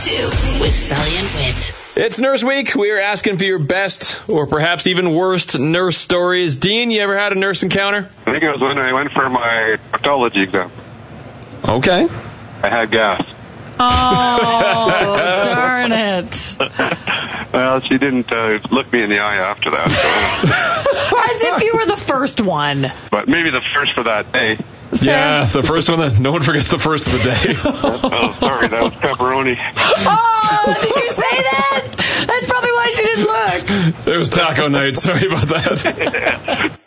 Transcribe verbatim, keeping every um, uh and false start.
two with Sully and Whit. It's Nurse Week. We're asking for your best or perhaps even worst nurse stories. Dean, you ever had a nurse encounter? I think it was when I went for my proctology exam. Okay. I had gas. Oh, darn it. Well, she didn't uh, look me in the eye after that. So. As if you were the first one. But maybe the first for that day. Yeah, the first one. That no one forgets the first of the day. Oh, sorry, that was pepperoni. Oh, did you say that? That's probably why she didn't look. It was taco night. Sorry about that.